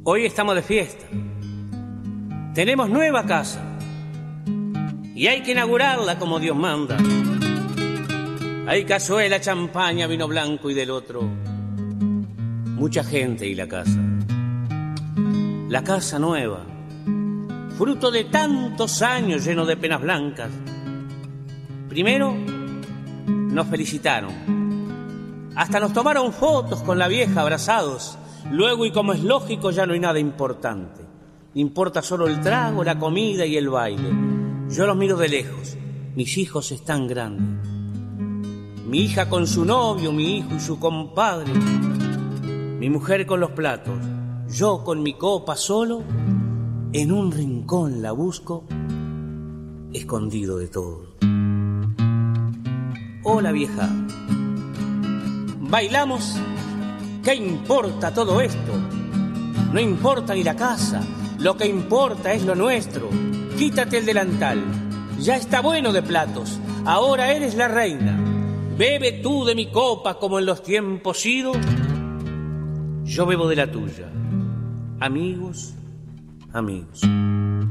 Hoy estamos de fiesta. Tenemos nueva casa y hay que inaugurarla como Dios manda. Hay cazuela, champaña, vino blanco y del otro mucha gente y la casa. La casa nueva, fruto de tantos años lleno de penas blancas. Primero nos felicitaron, hasta nos tomaron fotos con la vieja abrazados. Luego, y como es lógico, ya no hay nada importante. Importa solo el trago, la comida y el baile. Yo los miro de lejos, mis hijos están grandes. Mi hija con su novio, mi hijo y su compadre. Mi mujer con los platos, yo con mi copa solo. En un rincón la busco, escondido de todo. Hola vieja, ¿bailamos? ¿Qué importa todo esto? No importa ni la casa, lo que importa es lo nuestro. Quítate el delantal, ya está bueno de platos, ahora eres la reina. Bebe tú de mi copa como en los tiempos idos, yo bebo de la tuya. Amigos, amigos.